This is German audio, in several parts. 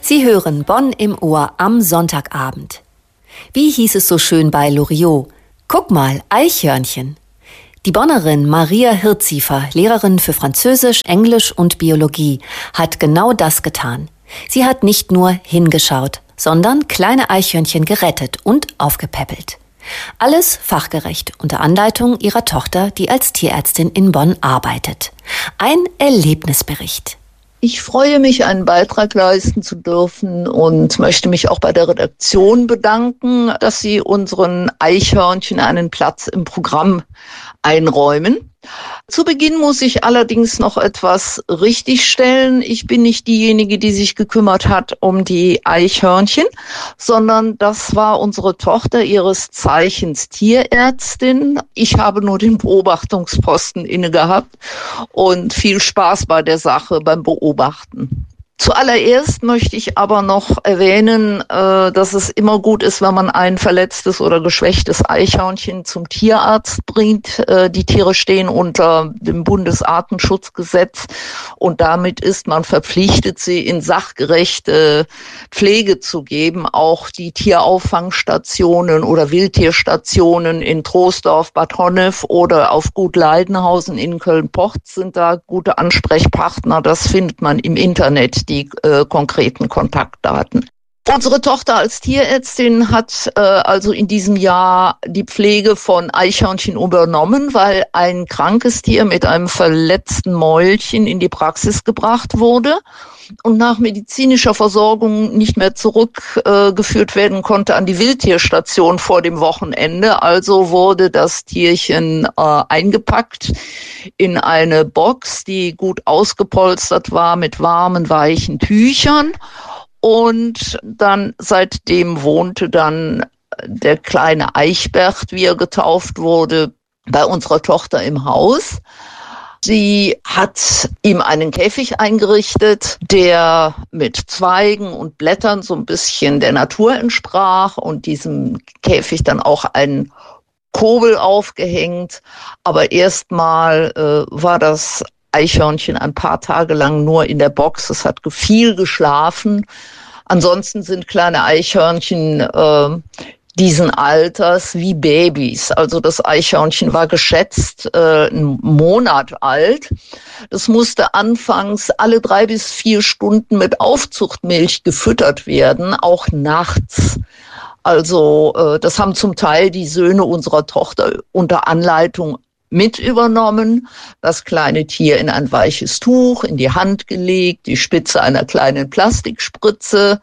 Sie hören Bonn im Ohr am Sonntagabend. Wie hieß es so schön bei Loriot? Guck mal, Eichhörnchen. Die Bonnerin Maria Hirziefer, Lehrerin für Französisch, Englisch und Biologie, hat genau das getan. Sie hat nicht nur hingeschaut, sondern kleine Eichhörnchen gerettet und aufgepäppelt. Alles fachgerecht unter Anleitung ihrer Tochter, die als Tierärztin in Bonn arbeitet. Ein Erlebnisbericht. Ich freue mich, einen Beitrag leisten zu dürfen und möchte mich auch bei der Redaktion bedanken, dass sie unseren Eichhörnchen einen Platz im Programm einräumen. Zu Beginn muss ich allerdings noch etwas richtigstellen. Ich bin nicht diejenige, die sich gekümmert hat um die Eichhörnchen, sondern das war unsere Tochter, ihres Zeichens Tierärztin. Ich habe nur den Beobachtungsposten inne gehabt und viel Spaß bei der Sache beim Beobachten. Zuallererst möchte ich aber noch erwähnen, dass es immer gut ist, wenn man ein verletztes oder geschwächtes Eichhörnchen zum Tierarzt bringt. Die Tiere stehen unter dem Bundesartenschutzgesetz und damit ist man verpflichtet, sie in sachgerechte Pflege zu geben. Auch die Tierauffangstationen oder Wildtierstationen in Troisdorf, Bad Honnef oder auf Gut Leidenhausen in Köln-Porz sind da gute Ansprechpartner. Das findet man im Internet, die konkreten Kontaktdaten. Unsere Tochter als Tierärztin hat also in diesem Jahr die Pflege von Eichhörnchen übernommen, weil ein krankes Tier mit einem verletzten Mäulchen in die Praxis gebracht wurde und nach medizinischer Versorgung nicht mehr zurückgeführt werden konnte an die Wildtierstation vor dem Wochenende. Also wurde das Tierchen eingepackt in eine Box, die gut ausgepolstert war mit warmen, weichen Tüchern. Und dann seitdem wohnte dann der kleine Eichbert, wie er getauft wurde, bei unserer Tochter im Haus. Sie hat ihm einen Käfig eingerichtet, der mit Zweigen und Blättern so ein bisschen der Natur entsprach und diesem Käfig dann auch einen Kobel aufgehängt. Aber erstmal war das Eichhörnchen ein paar Tage lang nur in der Box. Es hat viel geschlafen. Ansonsten sind kleine Eichhörnchen diesen Alters wie Babys. Also das Eichhörnchen war geschätzt einen Monat alt. Das musste anfangs alle 3 bis 4 Stunden mit Aufzuchtmilch gefüttert werden, auch nachts. Also das haben zum Teil die Söhne unserer Tochter unter Anleitung mit übernommen, das kleine Tier in ein weiches Tuch in die Hand gelegt, die Spitze einer kleinen Plastikspritze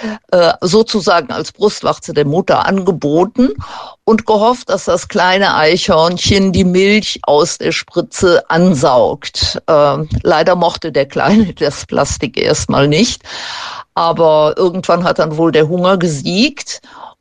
sozusagen als Brustwarze der Mutter angeboten und gehofft, dass das kleine Eichhörnchen die Milch aus der Spritze ansaugt. Leider mochte der Kleine das Plastik erstmal nicht, aber irgendwann hat dann wohl der Hunger gesiegt.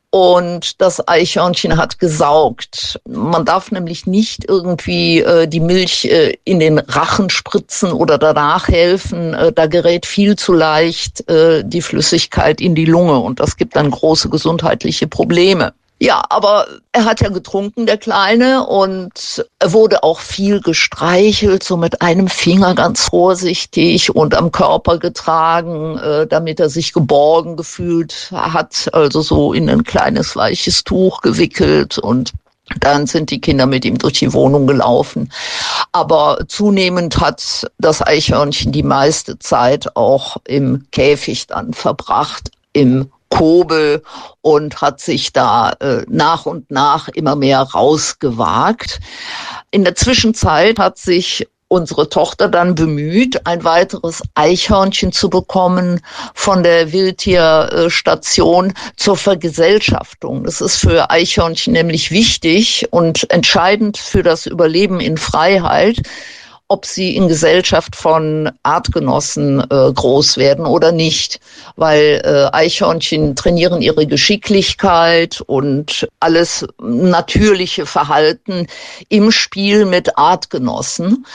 Und das Eichhörnchen hat gesaugt. Man darf nämlich nicht irgendwie die Milch in den Rachen spritzen oder danach helfen. Da gerät viel zu leicht die Flüssigkeit in die Lunge und das gibt dann große gesundheitliche Probleme. Ja, aber er hat ja getrunken, der Kleine, und er wurde auch viel gestreichelt, so mit einem Finger ganz vorsichtig und am Körper getragen, damit er sich geborgen gefühlt hat, also so in ein kleines weiches Tuch gewickelt und dann sind die Kinder mit ihm durch die Wohnung gelaufen. Aber zunehmend hat das Eichhörnchen die meiste Zeit auch im Käfig dann verbracht, im Kobel, und hat sich da nach und nach immer mehr rausgewagt. In der Zwischenzeit hat sich unsere Tochter dann bemüht, ein weiteres Eichhörnchen zu bekommen von der Wildtierstation zur Vergesellschaftung. Das ist für Eichhörnchen nämlich wichtig und entscheidend für das Überleben in Freiheit, ob sie in Gesellschaft von Artgenossen groß werden oder nicht. Weil Eichhörnchen trainieren ihre Geschicklichkeit und alles natürliche Verhalten im Spiel mit Artgenossen.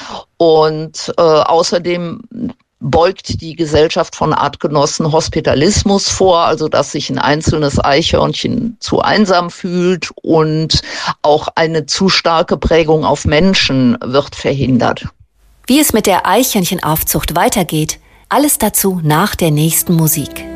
Und außerdem beugt die Gesellschaft von Artgenossen Hospitalismus vor, also dass sich ein einzelnes Eichhörnchen zu einsam fühlt, und auch eine zu starke Prägung auf Menschen wird verhindert. Wie es mit der Eichhörnchenaufzucht weitergeht, alles dazu nach der nächsten Musik.